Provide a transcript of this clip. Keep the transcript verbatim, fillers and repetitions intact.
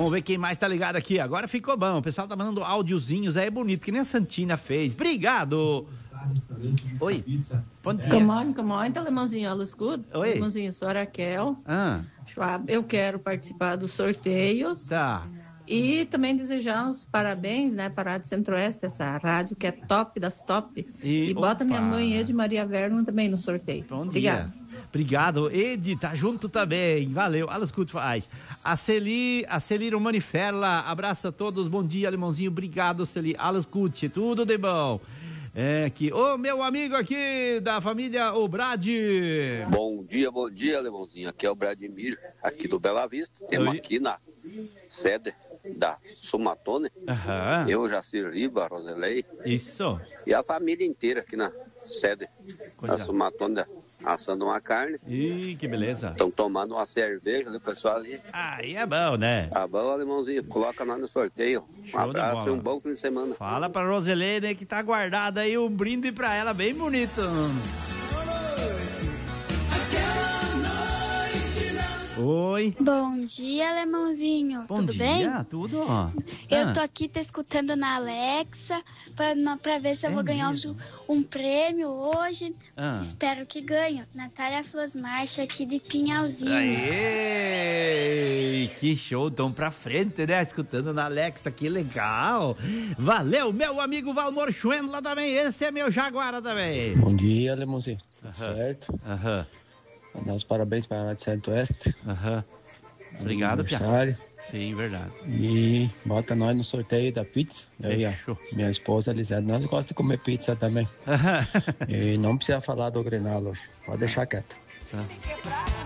Vamos ver quem mais tá ligado aqui. Agora ficou bom. O pessoal tá mandando áudiozinhos aí, bonito, que nem a Santina fez. Obrigado. Oi. Bom dia. Good morning, good morning, Alemãozinho. Alles good? Oi. Alemãozinho, sou a Raquel. Ah. Schwab. Eu quero participar dos sorteios. Tá. E também desejar os parabéns, né, para a Rádio Centro-Oeste, essa rádio que é top das top. E, E bota opa. minha mãe, Ed Maria Vernon, também no sorteio. Bom Obrigado. dia. Obrigado. Edi, tá junto também. Valeu. Alles gut faz. A Celi, a Celi Romani Ferla, abraço a todos. Bom dia, Alemãozinho. Obrigado, Celi. Alles gut. Tudo de bom. É aqui. Ô, meu amigo aqui da família, o Brad. Bom dia, bom dia, Alemãozinho. Aqui é o Bradimir, aqui do Bela Vista. Temos Oi. aqui na sede da Sumatone. Aham. Eu, Jacir Riba, Roselei. Isso. E a família inteira aqui na sede Coisa. da Sumatone, assando uma carne. Ih, que beleza. Estão tomando uma cerveja, o pessoal ali. Aí é bom, né? Tá bom, Alemãozinho. Coloca nós no sorteio. Um Show de abraço bola. e um bom fim de semana. Fala pra Roselene que tá guardada aí um brinde pra ela bem bonito. Oi. Bom dia, Alemãozinho. Bom Tudo dia, bem? tudo. Eu Ah, tô aqui te escutando na Alexa pra, não- pra ver se eu É vou ganhar mesmo? um, um prêmio hoje. Ah. Espero que ganhe. Natália Flores Marcha aqui de Pinhalzinho. Aê! Que show, tão pra frente, né? Escutando na Alexa, que legal. Valeu, meu amigo Valmor Schwen lá também. Esse é meu Jaguara também. Bom dia, Alemãozinho. Aham. Certo? Aham, Mandar os parabéns para a Rádio Centro-Oeste. aham. Obrigado, Pia. Aniversário. Sim, verdade. E bota nós no sorteio da pizza. Eu e a Fechou. minha esposa, Elisete, nós gostamos de comer pizza também. E não precisa falar do Grenal hoje. Pode deixar quieto. Tá.